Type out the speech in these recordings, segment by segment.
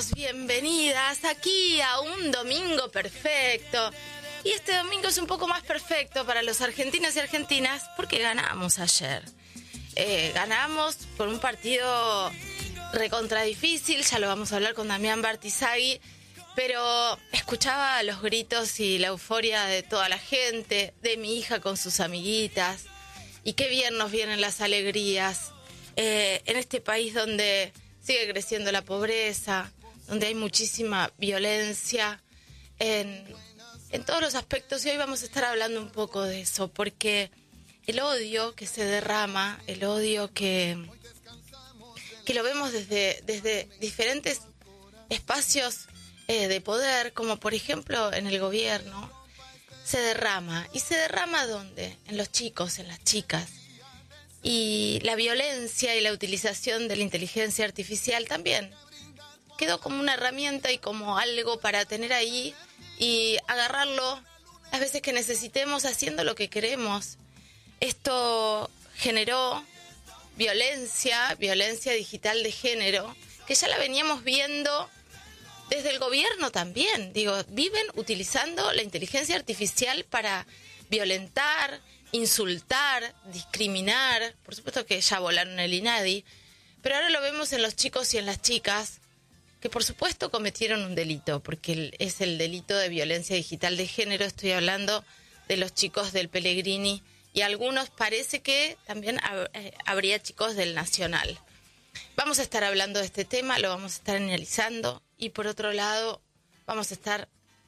Bienvenidas aquí a un domingo perfecto. Y este domingo es un poco más perfecto para los argentinos y argentinas porque ganamos ayer. Ganamos por un partido recontra difícil, ya lo vamos a hablar con Damián Bartizagui, pero escuchaba los gritos y la euforia de toda la gente, de mi hija con sus amiguitas, y qué bien nos vienen las alegrías en este país donde sigue creciendo la pobreza, donde hay muchísima violencia en todos los aspectos, y hoy vamos a estar hablando un poco de eso, porque el odio que se derrama, el odio que lo vemos desde diferentes espacios de poder, como por ejemplo en el gobierno, se derrama. ¿Y se derrama dónde? En los chicos, en las chicas. Y la violencia y la utilización de la inteligencia artificial también quedó como una herramienta y como algo para tener ahí y agarrarlo las veces que necesitemos, haciendo lo que queremos. Esto generó violencia digital de género, que ya la veníamos viendo desde el gobierno también. Digo, viven utilizando la inteligencia artificial para violentar, insultar, discriminar. Por supuesto que ya volaron el INADI, pero ahora lo vemos en los chicos y en las chicas, que por supuesto cometieron un delito, porque es el delito de violencia digital de género. Estoy hablando de los chicos del Pellegrini, y algunos parece que también habría chicos del Nacional. Vamos a estar hablando de este tema, lo vamos a estar analizando, y por otro lado vamos a estar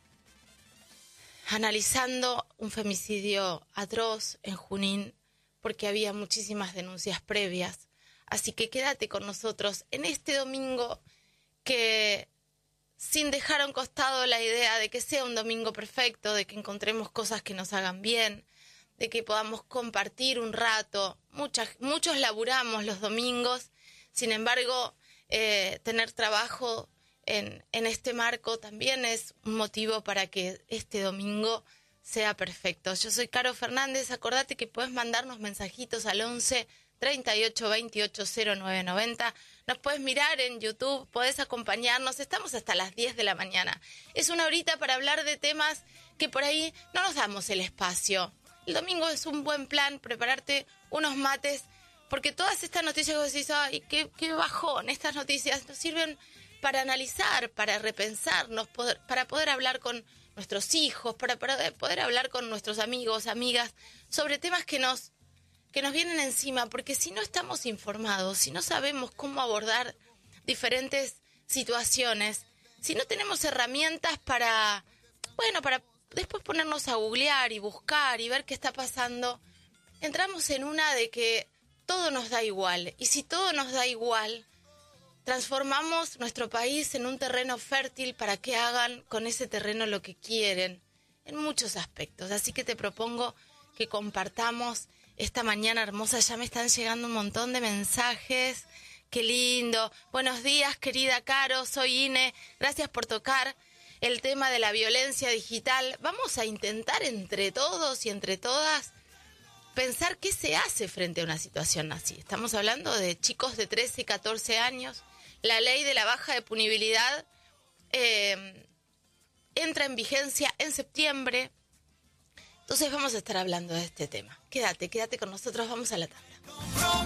analizando un femicidio atroz en Junín, porque había muchísimas denuncias previas. Así que quédate con nosotros en este domingo, que sin dejar a un costado la idea de que sea un domingo perfecto, de que encontremos cosas que nos hagan bien, de que podamos compartir un rato. Muchos laburamos los domingos, sin embargo, tener trabajo en este marco también es un motivo para que este domingo sea perfecto. Yo soy Caro Fernández. Acordate que puedes mandarnos mensajitos al 11 38 28 09 90. Nos puedes mirar en YouTube, podés acompañarnos. Estamos hasta las 10 de la mañana. Es una horita para hablar de temas que por ahí no nos damos el espacio. El domingo es un buen plan prepararte unos mates, porque todas estas noticias que vos decís, ay, qué bajón, estas noticias nos sirven para analizar, para repensarnos, para poder hablar con nuestros hijos, para poder hablar con nuestros amigos, amigas, sobre temas que nos vienen encima, porque si no estamos informados, si no sabemos cómo abordar diferentes situaciones, si no tenemos herramientas para después ponernos a googlear y buscar y ver qué está pasando, entramos en una de que todo nos da igual. Y si todo nos da igual, transformamos nuestro país en un terreno fértil para que hagan con ese terreno lo que quieren, en muchos aspectos. Así que te propongo que compartamos esta mañana hermosa. Ya me están llegando un montón de mensajes. ¡Qué lindo! Buenos días, querida Caro, soy Ine. Gracias por tocar el tema de la violencia digital. Vamos a intentar entre todos y entre todas pensar qué se hace frente a una situación así. Estamos hablando de chicos de 13 y 14 años. La ley de la baja de punibilidad entra en vigencia en septiembre. Entonces vamos a estar hablando de este tema. Quédate con nosotros, vamos a la tanda.